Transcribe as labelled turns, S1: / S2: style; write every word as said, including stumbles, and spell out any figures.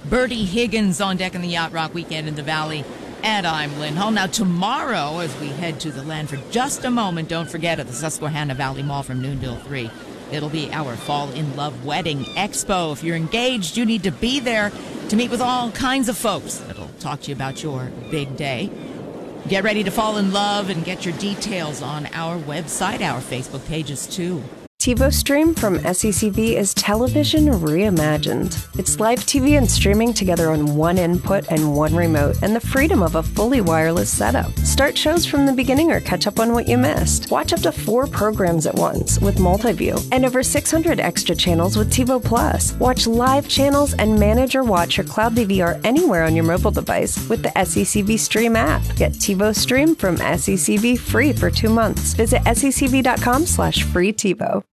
S1: Bertie Higgins on deck in the Yacht Rock Weekend in the Valley. And I'm Lynn Hull. Now, tomorrow, as we head to the land for just a moment, don't forget at the Susquehanna Valley Mall from noon till three, it'll be our Fall in Love Wedding Expo. If you're engaged, you need to be there to meet with all kinds of folks that'll talk to you about your big day. Get ready to fall in love and get your details on our website, our Facebook pages, too.
S2: TiVo Stream from S E C V is television reimagined. It's live T V and streaming together on one input and one remote, and the freedom of a fully wireless setup. Start shows from the beginning or catch up on what you missed. Watch up to four programs at once with Multiview, and over six hundred extra channels with TiVo Plus. Watch live channels and manage or watch your cloud D V R anywhere on your mobile device with the S E C V Stream app. Get TiVo Stream from S E C V free for two months. Visit secv.com slash free TiVo.